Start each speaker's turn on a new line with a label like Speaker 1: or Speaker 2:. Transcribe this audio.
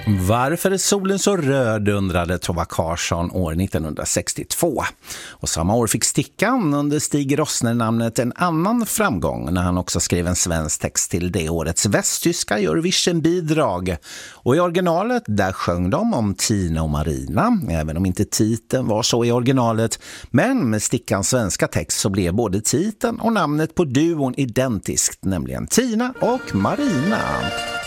Speaker 1: Varför är solen så röd, undrade Tova Karsson år 1962. Och samma år fick Stickan under Stig Rossner namnet En annan framgång när han också skrev en svensk text till det årets västtyska Eurovision-bidrag. Och i originalet där sjöng de om Tina och Marina, även om inte titeln var så i originalet. Men med Stickans svenska text så blev både titeln och namnet på duon identiskt, nämligen Tina och Marina.